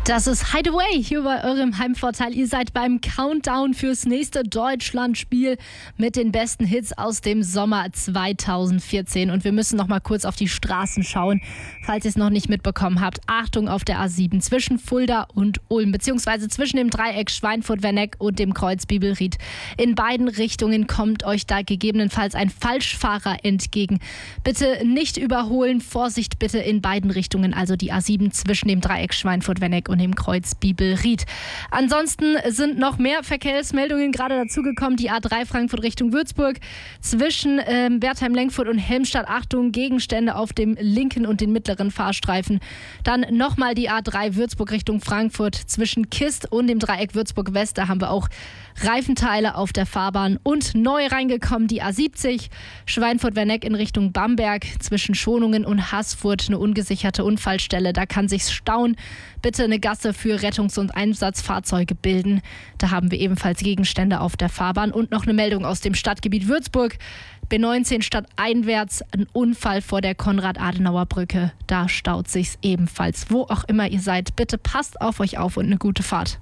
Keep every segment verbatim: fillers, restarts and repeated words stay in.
Das ist Hideaway hier bei eurem Heimvorteil. Ihr seid beim Countdown fürs nächste Deutschlandspiel mit den besten Hits aus dem Sommer zweitausendvierzehn. Und wir müssen noch mal kurz auf die Straßen schauen, falls ihr es noch nicht mitbekommen habt. Achtung auf der A sieben zwischen Fulda und Ulm, beziehungsweise zwischen dem Dreieck Schweinfurt-Werneck und dem Kreuz Bibelried. In beiden Richtungen kommt euch da gegebenenfalls ein Falschfahrer entgegen. Bitte nicht überholen, Vorsicht bitte in beiden Richtungen, also die A sieben zwischen dem Dreieck Schweinfurt-Werneck und dem Kreuz Bibelried. Ansonsten sind noch mehr Verkehrsmeldungen gerade dazugekommen. Die A drei Frankfurt Richtung Würzburg zwischen ähm, Wertheim-Lenkfurt und Helmstadt. Achtung, Gegenstände auf dem linken und den mittleren Fahrstreifen. Dann nochmal die A drei Würzburg Richtung Frankfurt zwischen Kist und dem Dreieck Würzburg-West. Da haben wir auch Reifenteile auf der Fahrbahn. Und neu reingekommen die A siebzig Schweinfurt-Werneck in Richtung Bamberg zwischen Schonungen und Haßfurt. Eine ungesicherte Unfallstelle. Da kann sich's stauen. Bitte eine Gasse für Rettungs- und Einsatzfahrzeuge bilden. Da haben wir ebenfalls Gegenstände auf der Fahrbahn. Und noch eine Meldung aus dem Stadtgebiet Würzburg. B neunzehn stadteinwärts, ein Unfall vor der Konrad-Adenauer-Brücke. Da staut sich's ebenfalls. Wo auch immer ihr seid, bitte passt auf euch auf und eine gute Fahrt.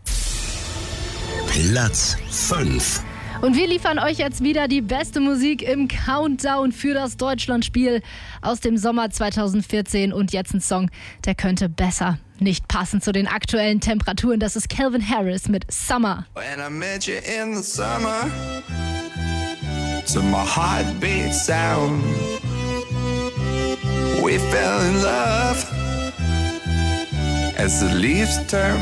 Platz fünf. Und wir liefern euch jetzt wieder die beste Musik im Countdown für das Deutschlandspiel aus dem Sommer zweitausendvierzehn. Und jetzt ein Song, der könnte besser nicht passen zu den aktuellen Temperaturen. Das ist Calvin Harris mit Summer. When I met you in the summer, to my heartbeat sound, we fell in love as the leaves turn